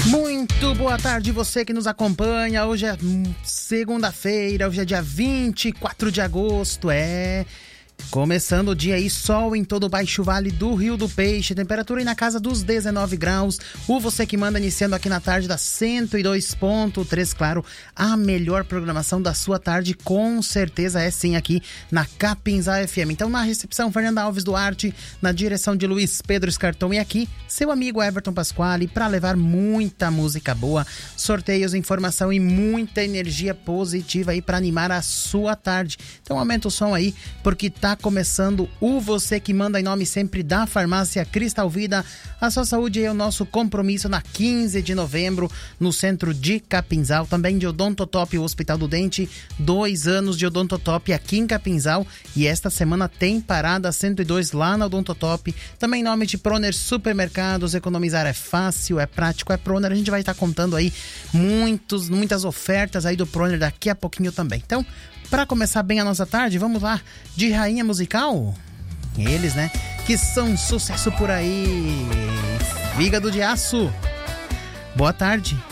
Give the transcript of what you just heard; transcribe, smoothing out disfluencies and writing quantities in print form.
Muito boa tarde, você que nos acompanha. Hoje é segunda-feira, hoje é dia 24 de agosto, começando o dia aí, sol em todo o Baixo Vale do Rio do Peixe, temperatura aí na casa dos 19 graus. O Você Que Manda iniciando aqui na tarde da 102.3, claro, a melhor programação da sua tarde, com certeza é sim aqui na Capinzal FM. Então na recepção, Fernanda Alves Duarte, na direção de Luiz Pedro Escartão e aqui, seu amigo Everton Pasquale, para levar muita música boa, sorteios, informação e muita energia positiva aí para animar a sua tarde. Então aumenta o som aí, porque tá começando o Você Que Manda, em nome sempre da Farmácia Cristal Vida. A sua saúde é o nosso compromisso. Na 15 de novembro, no centro de Capinzal, também de Odontotop, o Hospital do Dente, 2 anos de Odontotop aqui em Capinzal, e esta semana tem parada 102 lá na Odontotop. Também em nome de Proner Supermercados, economizar é fácil, é prático, é Proner. A gente vai estar contando aí muitas ofertas aí do Proner daqui a pouquinho também. Então, para começar bem a nossa tarde, vamos lá de rainha musical. Eles, né, que são sucesso por aí. Fígado de Aço. Boa tarde.